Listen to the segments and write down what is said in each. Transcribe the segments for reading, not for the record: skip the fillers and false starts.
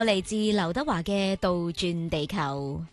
嚟自劉德華嘅倒轉地球。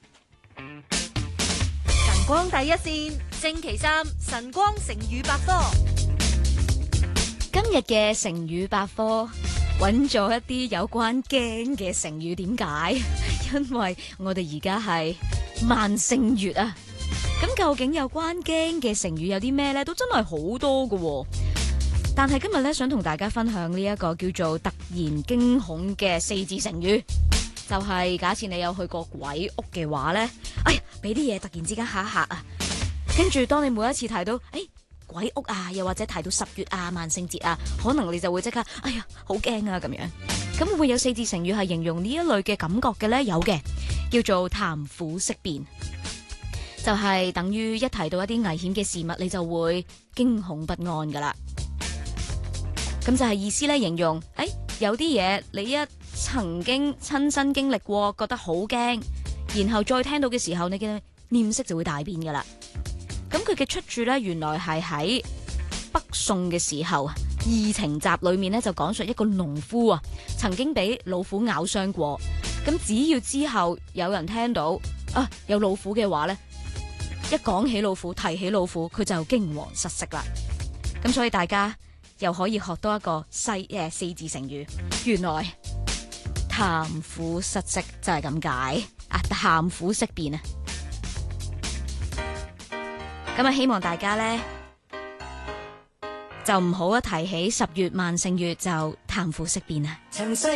晨光第一線，星期三晨光成語百科。 今日嘅成語百科揾咗一啲有關驚嘅成語，點解？因為我哋而家係萬聖月啊！咁究竟有關驚嘅成語有啲咩呢？都真係好多㗎。但係今日咧，想同大家分享呢一個叫做突然驚恐嘅4字成語，就係假設你有去過鬼屋嘅話呢，哎呀，俾啲嘢突然之間嚇一嚇啊！跟住當你每一次提到鬼屋啊，又或者提到10月啊、萬聖節啊，可能你就會即刻哎呀好驚啊咁樣。咁會唔會有4字成語係形容呢一類嘅感覺嘅呢？有嘅，叫做談虎色變，就係等於一提到一啲危險嘅事物，你就會驚恐不安噶啦。咁就係意思咧，形容有啲嘢你一曾經親身經歷過，覺得好驚，然後再聽到嘅時候，你嘅臉色就會大變噶啦。咁佢嘅出處咧，原來係喺北宋嘅時候，《異情集》裏面咧就講述一個農夫啊，曾經俾老虎咬傷過。咁只要之後有人聽到有老虎嘅話咧，一講起老虎，提起老虎，佢就驚惶失色啦。咁所以大家又可以學多一個4字成語，原來談虎失色就係咁解啊！談虎色變啊！咁啊，希望大家呢就唔好一提起10月萬聖月就談虎色變啊！